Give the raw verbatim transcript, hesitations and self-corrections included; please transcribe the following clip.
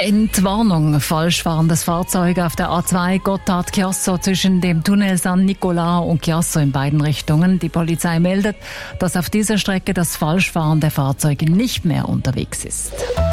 Entwarnung. Falsch fahrendes Fahrzeug auf der A zwei Gotthard-Chiasso zwischen dem Tunnel San Nicolao und Chiasso in beiden Richtungen. Die Polizei meldet, dass auf dieser Strecke das falsch fahrende Fahrzeug nicht mehr unterwegs ist.